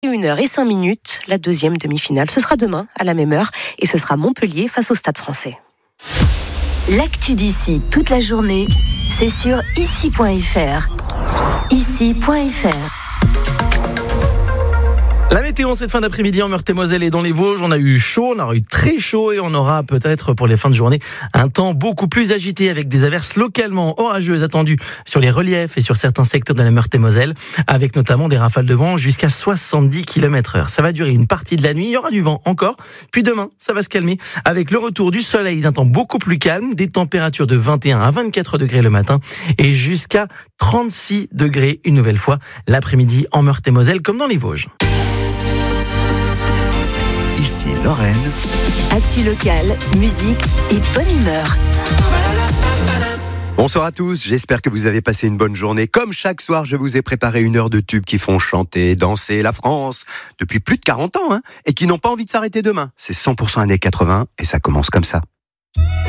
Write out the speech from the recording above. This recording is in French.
1h05, la deuxième demi-finale. Ce sera demain à la même heure et ce sera Montpellier face au Stade Français. L'actu d'ici toute la journée, c'est sur ici.fr. Ici.fr. La météo cette fin d'après-midi en Meurthe-et-Moselle et dans les Vosges, on a eu chaud, on aura eu très chaud et on aura peut-être pour les fins de journée un temps beaucoup plus agité avec des averses localement orageuses attendues sur les reliefs et sur certains secteurs de la Meurthe-et-Moselle avec notamment des rafales de vent jusqu'à 70 km/h. Ça va durer une partie de la nuit, il y aura du vent encore, puis demain ça va se calmer avec le retour du soleil d'un temps beaucoup plus calme, des températures de 21 à 24 degrés le matin et jusqu'à 36 degrés une nouvelle fois l'après-midi en Meurthe-et-Moselle comme dans les Vosges. Ici Lorraine. Actu locale, musique et bonne humeur. Bonsoir à tous, j'espère que vous avez passé une bonne journée. Comme chaque soir, je vous ai préparé une heure de tubes qui font chanter, danser la France depuis plus de 40 ans et qui n'ont pas envie de s'arrêter demain. C'est 100% années 80 et ça commence comme ça.